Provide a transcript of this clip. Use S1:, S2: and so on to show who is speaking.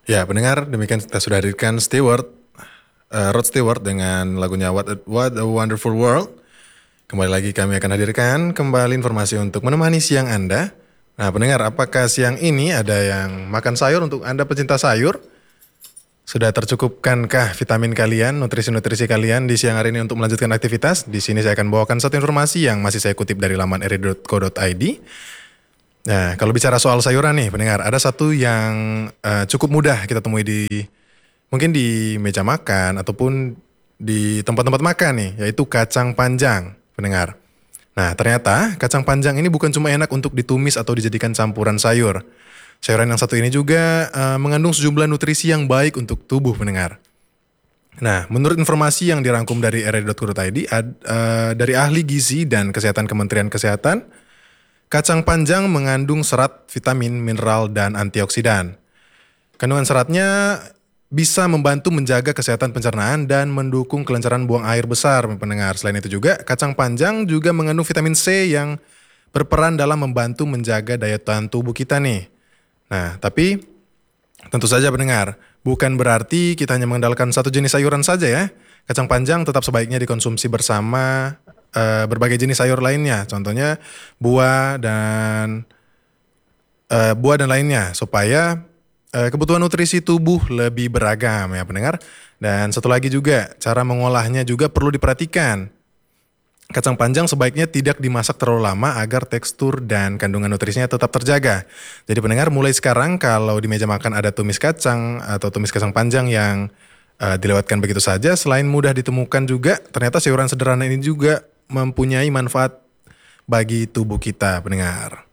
S1: Ya, pendengar, demikian kita sudah hadirkan Stewart, Rod Stewart dengan lagunya What a Wonderful World. Kembali lagi kami akan hadirkan kembali informasi untuk menemani siang Anda. Nah, pendengar, apakah siang ini ada yang makan sayur untuk Anda pecinta sayur? Sudah tercukupkankah vitamin kalian, nutrisi-nutrisi kalian di siang hari ini untuk melanjutkan aktivitas? Di sini saya akan bawakan satu informasi yang masih saya kutip dari laman eri.co.id. Nah, kalau bicara soal sayuran nih, pendengar, ada satu yang cukup mudah kita temui di mungkin di meja makan ataupun di tempat-tempat makan nih, yaitu kacang panjang, pendengar. Nah, ternyata kacang panjang ini bukan cuma enak untuk ditumis atau dijadikan campuran sayur. Sayuran yang satu ini juga mengandung sejumlah nutrisi yang baik untuk tubuh, pendengar. Nah, menurut informasi yang dirangkum dari ri.co.id, dari ahli gizi dan kesehatan Kementerian Kesehatan, kacang panjang mengandung serat, vitamin, mineral, dan antioksidan. Kandungan seratnya bisa membantu menjaga kesehatan pencernaan dan mendukung kelancaran buang air besar, pendengar. Selain itu juga, kacang panjang juga mengandung vitamin C yang berperan dalam membantu menjaga daya tahan tubuh kita nih. Nah, tapi tentu saja pendengar, bukan berarti kita hanya mengandalkan satu jenis sayuran saja ya. Kacang panjang tetap sebaiknya dikonsumsi bersama berbagai jenis sayur lainnya. Contohnya buah dan lainnya supaya kebutuhan nutrisi tubuh lebih beragam ya pendengar. Dan satu lagi juga, cara mengolahnya juga perlu diperhatikan. Kacang panjang sebaiknya tidak dimasak terlalu lama agar tekstur dan kandungan nutrisinya tetap terjaga. Jadi pendengar, mulai sekarang kalau di meja makan ada tumis kacang atau tumis kacang panjang yang dilewatkan begitu saja, selain mudah ditemukan juga, ternyata sayuran sederhana ini juga mempunyai manfaat bagi tubuh kita, pendengar.